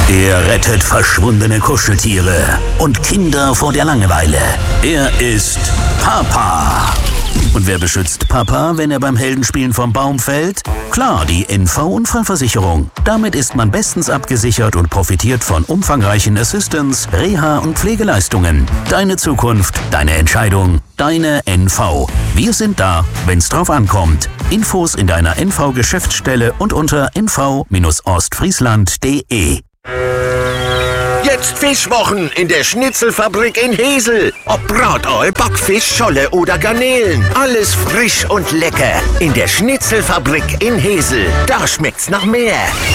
Er rettet verschwundene Kuscheltiere und Kinder vor der Langeweile. Er ist Papa. Und wer beschützt Papa, wenn er beim Heldenspielen vom Baum fällt? Klar, die NV-Unfallversicherung. Damit ist man bestens abgesichert und profitiert von umfangreichen Assistance, Reha- und Pflegeleistungen. Deine Zukunft, deine Entscheidung, deine NV. Wir sind da, wenn's drauf ankommt. Infos in deiner NV-Geschäftsstelle und unter nv-ostfriesland.de. Jetzt Fischwochen in der Schnitzelfabrik in Hesel. Ob Bratoi, Backfisch, Scholle oder Garnelen. Alles frisch und lecker. In der Schnitzelfabrik in Hesel. Da schmeckt's nach mehr.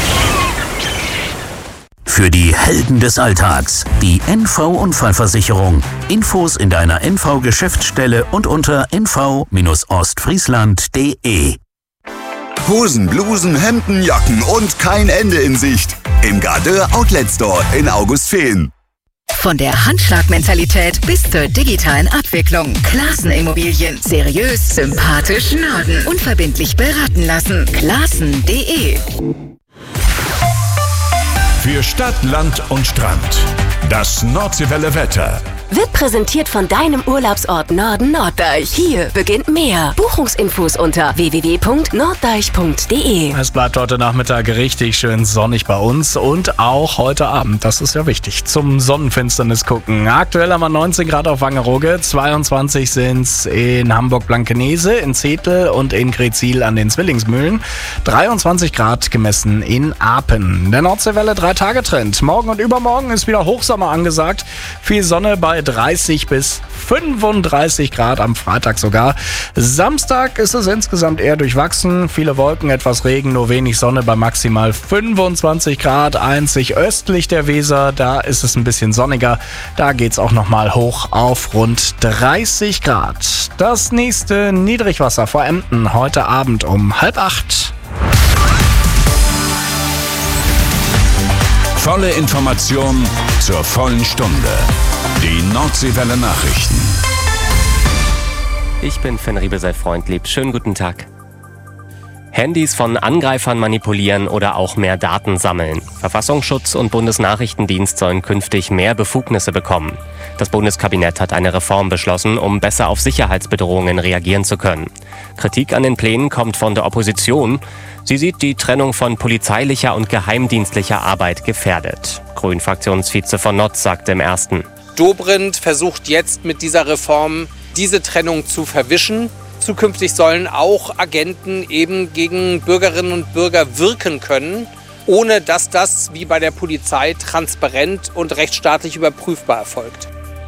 Für die Helden des Alltags. Die NV-Unfallversicherung. Infos in deiner NV-Geschäftsstelle und unter nv-ostfriesland.de. Hosen, Blusen, Hemden, Jacken und kein Ende in Sicht. Im Gardeur Outlet Store in Augustfehn. Von der Handschlagmentalität bis zur digitalen Abwicklung. Classen Immobilien. Seriös, sympathisch, Norden. Unverbindlich beraten lassen. Classen.de. Für Stadt, Land und Strand. Das Nordseewelle Wetter. Wird präsentiert von deinem Urlaubsort Norden Norddeich. Hier beginnt mehr. Buchungsinfos unter www.norddeich.de. Es bleibt heute Nachmittag richtig schön sonnig bei uns und auch heute Abend. Das ist ja wichtig. Zum Sonnenfinsternis gucken. Aktuell haben wir 19 Grad auf Wangerooge, 22 sind es in Hamburg-Blankenese, in Zetel und in Grezil an den Zwillingsmühlen. 23 Grad gemessen in Apen. Der Nordseewelle 3-Tage-Trend. Morgen und übermorgen ist wieder Hochsommer angesagt. Viel Sonne bei 30 bis 35 Grad am Freitag sogar. Samstag ist es insgesamt eher durchwachsen. Viele Wolken, etwas Regen, nur wenig Sonne bei maximal 25 Grad. Einzig östlich der Weser, da ist es ein bisschen sonniger. Da geht es auch nochmal hoch auf rund 30 Grad. Das nächste Niedrigwasser vor Emden heute Abend um 7:30. Volle Information zur vollen Stunde. Die Nordseewelle Nachrichten. Ich bin Finn Riebesell-Freundlieb. Schönen guten Tag. Handys von Angreifern manipulieren oder auch mehr Daten sammeln. Verfassungsschutz und Bundesnachrichtendienst sollen künftig mehr Befugnisse bekommen. Das Bundeskabinett hat eine Reform beschlossen, um besser auf Sicherheitsbedrohungen reagieren zu können. Kritik an den Plänen kommt von der Opposition. Sie sieht die Trennung von polizeilicher und geheimdienstlicher Arbeit gefährdet. Grünen-Fraktionsvize von Notz sagte im Ersten: Dobrindt versucht jetzt mit dieser Reform diese Trennung zu verwischen. Zukünftig sollen auch Agenten eben gegen Bürgerinnen und Bürger wirken können, ohne dass das wie bei der Polizei transparent und rechtsstaatlich überprüfbar erfolgt.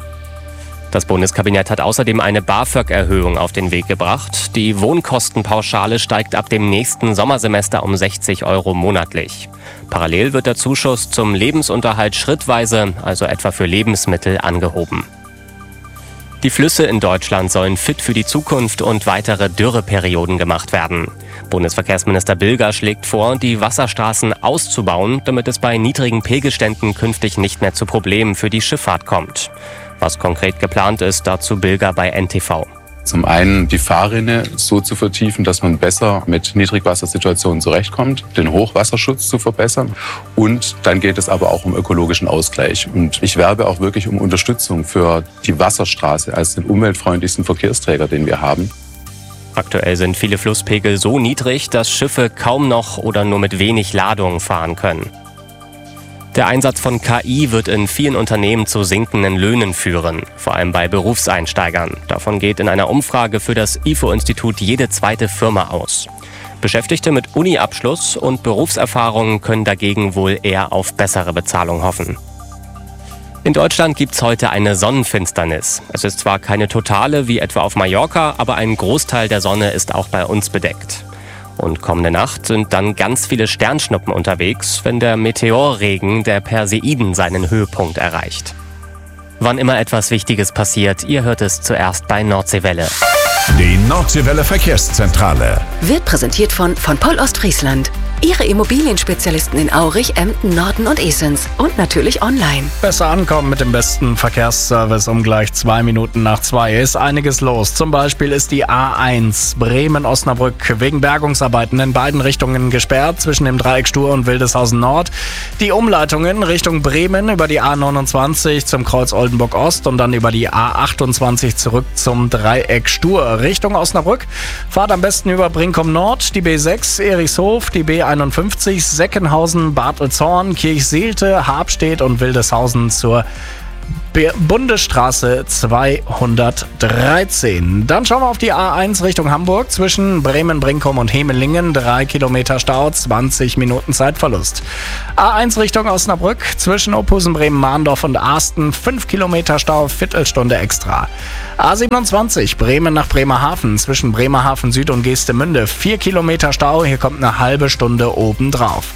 Das Bundeskabinett hat außerdem eine BAföG-Erhöhung auf den Weg gebracht. Die Wohnkostenpauschale steigt ab dem nächsten Sommersemester um 60 € monatlich. Parallel wird der Zuschuss zum Lebensunterhalt schrittweise, also etwa für Lebensmittel, angehoben. Die Flüsse in Deutschland sollen fit für die Zukunft und weitere Dürreperioden gemacht werden. Bundesverkehrsminister Bilger schlägt vor, die Wasserstraßen auszubauen, damit es bei niedrigen Pegelständen künftig nicht mehr zu Problemen für die Schifffahrt kommt. Was konkret geplant ist, dazu Bilger bei NTV. Zum einen die Fahrrinne so zu vertiefen, dass man besser mit Niedrigwassersituationen zurechtkommt, den Hochwasserschutz zu verbessern, und dann geht es aber auch um ökologischen Ausgleich. Und ich werbe auch wirklich um Unterstützung für die Wasserstraße als den umweltfreundlichsten Verkehrsträger, den wir haben. Aktuell sind viele Flusspegel so niedrig, dass Schiffe kaum noch oder nur mit wenig Ladung fahren können. Der Einsatz von KI wird in vielen Unternehmen zu sinkenden Löhnen führen, vor allem bei Berufseinsteigern. Davon geht in einer Umfrage für das IFO-Institut jede zweite Firma aus. Beschäftigte mit Uni-Abschluss und Berufserfahrung können dagegen wohl eher auf bessere Bezahlung hoffen. In Deutschland gibt's heute eine Sonnenfinsternis. Es ist zwar keine totale wie etwa auf Mallorca, aber ein Großteil der Sonne ist auch bei uns bedeckt. Und kommende Nacht sind dann ganz viele Sternschnuppen unterwegs, wenn der Meteorregen der Perseiden seinen Höhepunkt erreicht. Wann immer etwas Wichtiges passiert, ihr hört es zuerst bei Nordseewelle. Die Nordseewelle Verkehrszentrale Wird präsentiert von Poll Ostfriesland. Ihre Immobilienspezialisten in Aurich, Emden, Norden und Esens. Und natürlich online. Besser ankommen mit dem besten Verkehrsservice um gleich 2 Minuten nach 2 ist einiges los. Zum Beispiel ist die A1 Bremen-Osnabrück wegen Bergungsarbeiten in beiden Richtungen gesperrt, zwischen dem Dreieck Stur und Wildeshausen Nord. Die Umleitungen Richtung Bremen über die A29 zum Kreuz Oldenburg Ost und dann über die A28 zurück zum Dreieck Stur Richtung Osnabrück. Fahrt am besten über Brinkum Nord, die B6 Erichshof, die B51 Seckenhausen, Bartelzorn, Kirchseelte, Habstedt und Wildeshausen zur Bundesstraße 213. Dann schauen wir auf die A1 Richtung Hamburg zwischen Bremen, Brinkum und Hemelingen. 3 Kilometer Stau, 20 Minuten Zeitverlust. A1 Richtung Osnabrück zwischen Ophusen, Bremen, Mahndorf und Arsten. 5 Kilometer Stau, Viertelstunde extra. A27 Bremen nach Bremerhaven zwischen Bremerhaven Süd und Geestemünde. 4 Kilometer Stau, hier kommt eine halbe Stunde obendrauf.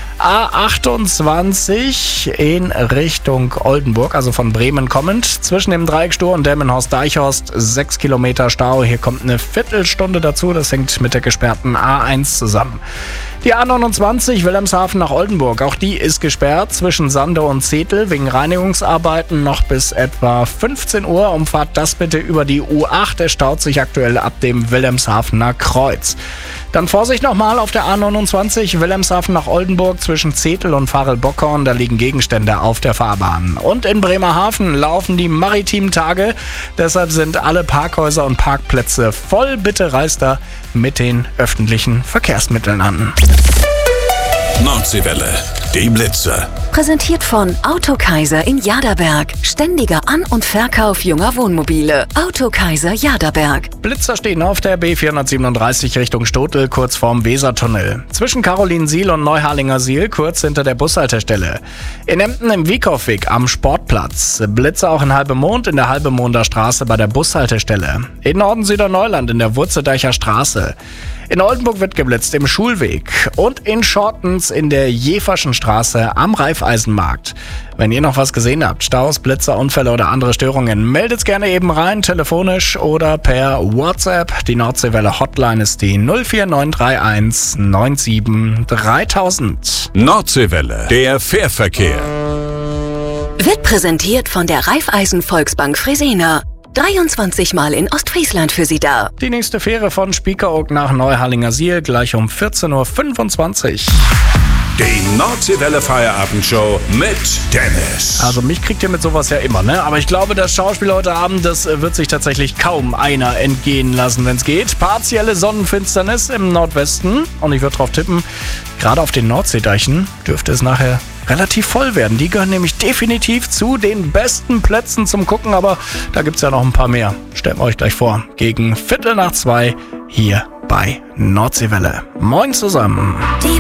A28 in Richtung Oldenburg, also von Bremen kommend, zwischen dem Dreieck Stur und Delmenhorst-Deichhorst, 6 Kilometer Stau. Hier kommt eine Viertelstunde dazu, das hängt mit der gesperrten A1 zusammen. Die A29 Wilhelmshaven nach Oldenburg, auch die ist gesperrt zwischen Sande und Zetel wegen Reinigungsarbeiten noch bis etwa 15 Uhr. Umfahrt das bitte über die U8, es staut sich aktuell ab dem Wilhelmshavener Kreuz. Dann Vorsicht nochmal auf der A29 Wilhelmshaven nach Oldenburg zwischen Zetel und Farel-Bockhorn, da liegen Gegenstände auf der Fahrbahn. Und in Bremerhaven laufen die maritimen Tage, deshalb sind alle Parkhäuser und Parkplätze voll. Bitte reist da mit den öffentlichen Verkehrsmitteln an. Nordseewelle, die Blitzer. Präsentiert von Auto Kaiser in Jaderberg. Ständiger An- und Verkauf junger Wohnmobile. Auto Kaiser Jaderberg. Blitzer stehen auf der B437 Richtung Stotel, kurz vorm Wesertunnel. Zwischen Carolinsiel und Neuharlingersiel, kurz hinter der Bushaltestelle. In Emden im Wiekow-Weg am Sportplatz. Blitzer auch in Halbemond in der Halbemonder Straße bei der Bushaltestelle. In Norden-Süderneuland in der Wurzeldeicher Straße. In Oldenburg wird geblitzt im Schulweg und in Schortens in der Jeferschen Straße am Raiffeisenmarkt. Wenn ihr noch was gesehen habt, Staus, Blitzer, Unfälle oder andere Störungen, meldet gerne eben rein, telefonisch oder per WhatsApp. Die Nordseewelle Hotline ist die 04931 97 3000. Nordseewelle, der Fährverkehr. Wird präsentiert von der Raiffeisen Volksbank Fresenius. 23 Mal in Ostfriesland für Sie da. Die nächste Fähre von Spiekeroog nach Neuharlingersiel gleich um 14.25 Uhr. Die Nordseewelle Feierabendshow mit Dennis. Also mich kriegt ihr mit sowas ja immer, ne? Aber ich glaube, das Schauspiel heute Abend, das wird sich tatsächlich kaum einer entgehen lassen, wenn es geht. Partielle Sonnenfinsternis im Nordwesten. Und ich würde drauf tippen, gerade auf den Nordseedeichen dürfte es nachher relativ voll werden. Die gehören nämlich definitiv zu den besten Plätzen zum Gucken, aber da gibt's ja noch ein paar mehr. Stellt mir euch gleich vor. Gegen 1:15 hier bei Nordseewelle. Moin zusammen. Die